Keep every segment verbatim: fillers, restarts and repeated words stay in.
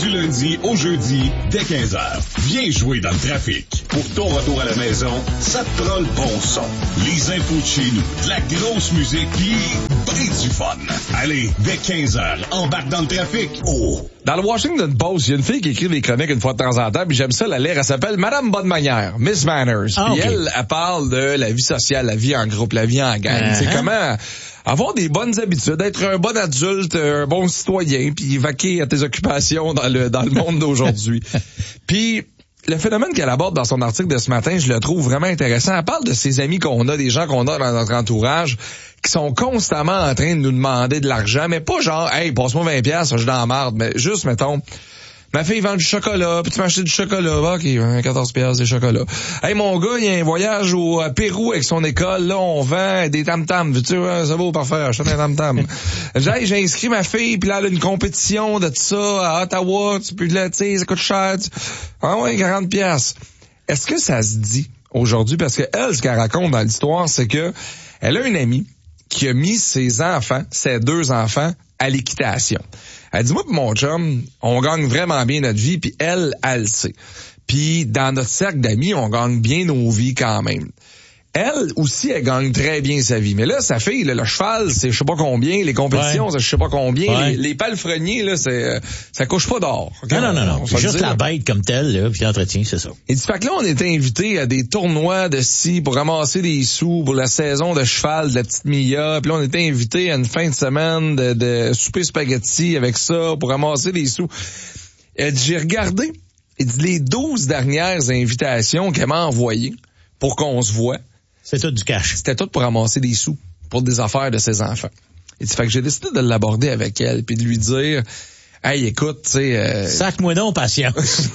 Du lundi au jeudi, dès quinze heures. Viens jouer dans le trafic. Pour ton retour à la maison, ça te prend le bon son. Les infos de chez nous, de la grosse musique, pis ben du fun. Allez, dès quinze heures, embarque dans le trafic. Oh! Dans le Washington Post, il y a une fille qui écrit des chroniques une fois de temps en temps, puis j'aime ça la lire. Elle s'appelle Madame Bonne Manière, Miss Manners. Ah, puis okay. elle, elle parle de la vie sociale, la vie en groupe, la vie en gang. Uh-huh. C'est comment avoir des bonnes habitudes, être un bon adulte, un bon citoyen, puis vaquer à tes occupations dans le dans le monde d'aujourd'hui. Puis le phénomène qu'elle aborde dans son article de ce matin, je le trouve vraiment intéressant. Elle parle de ses amis qu'on a, des gens qu'on a dans notre entourage, qui sont constamment en train de nous demander de l'argent, mais pas genre, hey, passe-moi vingt piastres, je suis dans la marde, mais juste, mettons, ma fille vend du chocolat, puis tu m'as acheté du chocolat, ok, quatorze piastres des chocolats. Hey, mon gars, il y a un voyage au Pérou avec son école, là, on vend des tam-tams, tu sais, ça vaut parfait, achète un tam-tam. Hey, j'ai inscrit ma fille, puis là, elle a une compétition de ça à Ottawa, tu peux, là, tu sais, ça coûte cher, tu... ah ouais, quarante piastres. Est-ce que ça se dit aujourd'hui? Parce que elle, ce qu'elle raconte dans l'histoire, c'est que elle a une amie qui a mis ses enfants, ses deux enfants, à l'équitation. Elle dit, moi pis mon chum, on gagne vraiment bien notre vie, puis elle, elle le sait. Puis dans notre cercle d'amis, on gagne bien nos vies quand même. Elle aussi, elle gagne très bien sa vie. Mais là, sa fille, là, le cheval, c'est je sais pas combien. Les compétitions, ouais. c'est je sais pas combien. Ouais. Les, les palefreniers, là, c'est ça couche pas d'or. Okay? Non, non, non, non. On C'est juste dire, la bête comme telle, là, puis l'entretien, c'est ça. Et du fait que là, on était invités à des tournois de scie pour ramasser des sous pour la saison de cheval de la petite Mia. Puis là, on était invités à une fin de semaine de, de souper spaghetti avec ça pour ramasser des sous. Elle dit, j'ai regardé, elle dit, les douze dernières invitations qu'elle m'a envoyées pour qu'on se voit. C'est tout du cash. C'était tout pour ramasser des sous pour des affaires de ses enfants. Et fait que j'ai décidé de l'aborder avec elle puis de lui dire, hey, écoute, tu sais, euh... sac-moi donc patience.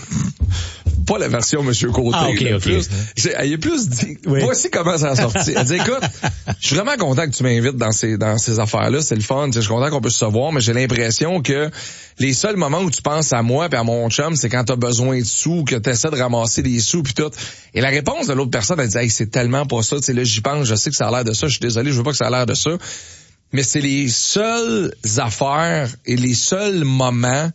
Pas la version Monsieur Côté. Ah, ok, là, ok. Plus, elle est plus dit, oui. Voici comment ça a sorti. Elle dit, écoute, je suis vraiment content que tu m'invites dans ces dans ces affaires-là, c'est le fun, je suis content qu'on puisse se voir, mais j'ai l'impression que les seuls moments où tu penses à moi et à mon chum, c'est quand t'as besoin de sous, que t'essaies de ramasser des sous puis tout. Et la réponse de l'autre personne, elle dit, hey, c'est tellement pas ça, tu sais, là, j'y pense, je sais que ça a l'air de ça, je suis désolé, je veux pas que ça a l'air de ça. Mais c'est les seules affaires et les seuls moments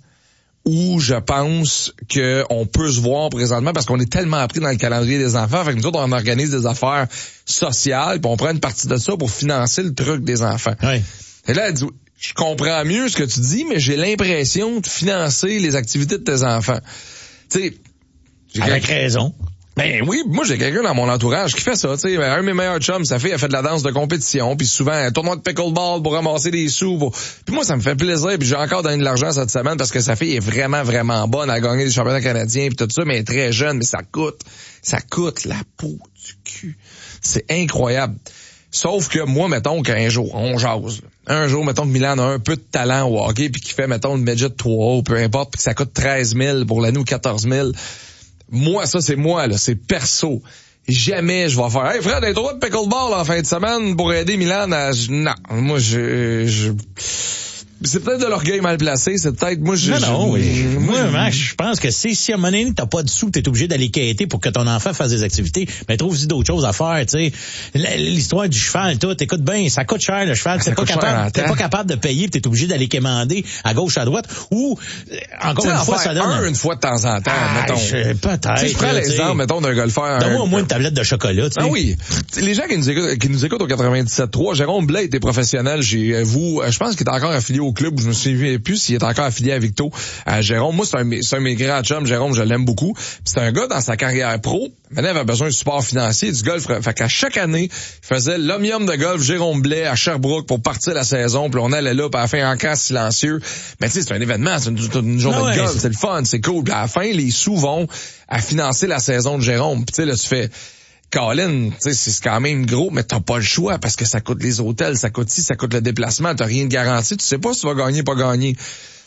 où je pense que on peut se voir présentement parce qu'on est tellement pris dans le calendrier des enfants. Fait que nous autres, on organise des affaires sociales puis on prend une partie de ça pour financer le truc des enfants. Oui. Et là, elle dit, je comprends mieux ce que tu dis, mais j'ai l'impression de financer les activités de tes enfants. Tu sais, avec raison. Ben oui, moi j'ai quelqu'un dans mon entourage qui fait ça, tu sais, un de mes meilleurs chums, sa fille a fait de la danse de compétition, puis souvent un tournoi de pickleball pour ramasser des sous. Pour... Puis moi ça me fait plaisir, puis j'ai encore donné de l'argent cette semaine parce que sa fille est vraiment vraiment bonne, elle a gagné des championnats canadiens puis tout ça, mais elle est très jeune, mais ça coûte, ça coûte la peau du cul. C'est incroyable. Sauf que moi, mettons qu'un jour, on jase. Un jour, mettons que Milan a un peu de talent au hockey puis qu'il fait, mettons, une midget trois ou peu importe, puis que ça coûte treize mille pour l'année ou quatorze mille. Moi, ça, c'est moi, là. C'est perso. Jamais je vais faire, hey, Fred, un droit de pickleball en fin de semaine pour aider Milan à... Non. Moi, je... je... C'est peut-être de l'orgueil mal placé, c'est peut-être, moi, je... Non, non, je, oui. je Moi, je, Max, je pense que si, si à un moment donné, t'as pas de sous, t'es obligé d'aller quêter pour que ton enfant fasse des activités, mais trouve aussi d'autres choses à faire, tu sais. L'histoire du cheval, tout, écoute bien, ça coûte cher, le cheval, ça t'es pas capable, t'es pas capable de payer, t'es obligé d'aller quémander à gauche, à droite, ou, encore une fois, ça donne... un, une fois de temps en temps, ah, mettons. Je, peut-être. Si je prends l'exemple, mettons, d'un golfeur... Donne-moi au moins une tablette de chocolat, tu sais. Ah oui. Les gens qui nous écoutent, qui nous écoutent au quatre-vingt-dix-sept trois, Jérôme Blais était professionnel chez vous. Je pense qu'il est encore affilié au club, je me souviens plus s'il est encore affilié à Victo. À Jérôme, moi, c'est un, c'est un de mes grands chums. Jérôme, je l'aime beaucoup. C'est un gars dans sa carrière pro. Maintenant, il avait besoin de support financier du golf. Fait qu'à chaque année, il faisait l'Omnium de golf Jérôme Blais à Sherbrooke pour partir la saison. Puis on allait là, puis à la fin, en cas silencieux. Mais tu sais, c'est un événement, c'est une, une journée ah ouais, de golf, c'est... c'est le fun, c'est cool. Puis à la fin, les sous vont à financer la saison de Jérôme. Puis tu sais, là, tu fais... Colin, tu sais, c'est quand même gros, mais t'as pas le choix parce que ça coûte les hôtels, ça coûte ci, ça coûte le déplacement, t'as rien de garanti, tu sais pas si tu vas gagner ou pas gagner.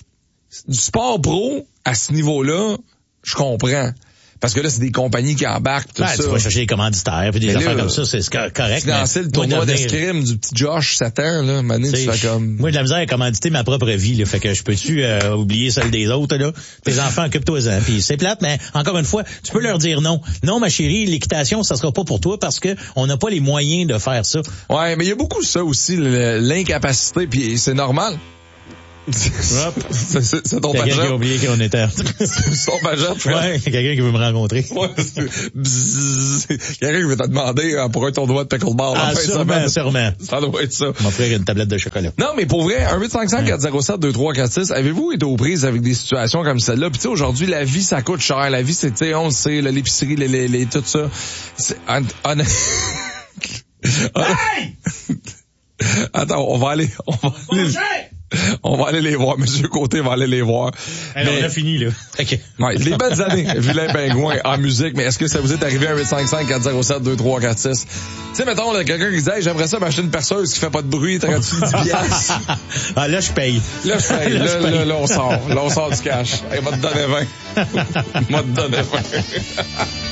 Du sport pro, à ce niveau-là, je comprends. Parce que là, c'est des compagnies qui embarquent, tout ben, ça. Tu vas chercher des commanditaires, puis des mais affaires là, comme ça, c'est correct. Financer le tournoi d'escrime du petit Josh Satan, là, mané, tu fais comme... Moi, de la misère à commanditer ma propre vie, là. Fait que je peux-tu euh, oublier celle des autres, là? Tes enfants, occupe-toi-en. Puis c'est plate, mais encore une fois, tu peux leur dire non. Non, ma chérie, l'équitation, ça sera pas pour toi parce que on n'a pas les moyens de faire ça. Ouais, mais il y a beaucoup de ça aussi, l'incapacité, puis c'est normal. c'est, c'est, c'est ton quelqu'un pagette. qui a oublié qu'on était. C'est ton pagette, frère. Ouais, quelqu'un qui veut me rencontrer. Ouais, bzzz. Quelqu'un qui veut te demander euh, pour un tournoi de pickleball. Ah, en fin de sûrement, semaine. sûrement. Ça doit être ça. M'offrir une tablette de chocolat. Non, mais pour vrai, un huit cinq zéro quatre zéro sept deux trois quatre six, avez-vous été aux prises avec des situations comme celle-là? Puis tu sais, aujourd'hui, la vie, ça coûte cher. La vie, c'est, tu sais, on le sait, là, l'épicerie, les, les, les, tout ça. C'est, on, on... Hey! Attends, on va aller, on va aller, on va aller les voir. Monsieur Côté va aller les voir. Alors, mais, on a fini, là. OK. Ouais, les belles années, Vilain Pingouin en musique, mais est-ce que ça vous est arrivé à huit cinq cinq quatre zéro sept deux trois quatre six? Tu sais, mettons, là, quelqu'un qui disait, hey, j'aimerais ça m'acheter une perceuse qui fait pas de bruit, t'aurais-tu dix piastres? Ah, là, je paye. Là, je paye. Là, Là, je paye. là, là, on sort. Là, on sort du cash. Il va te donner vingt. Il va te donner vingt.